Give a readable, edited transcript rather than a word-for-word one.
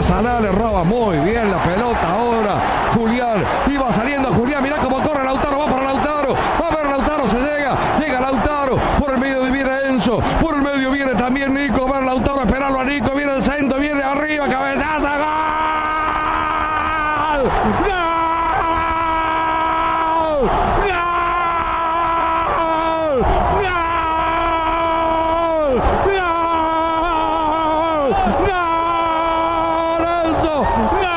Arsenal le roba muy bien la pelota ahora. Julián, iba saliendo Julián, mirá cómo corre Lautaro, va para Lautaro. A ver, Lautaro se llega Lautaro. Por el medio viene Enzo, por el medio viene también Nico. A ver, Lautaro, esperarlo a Nico, viene el centro, viene arriba, cabezazo, gol. ¡Gol! ¡Gol! ¡Gol! ¡Gol! ¡Gol!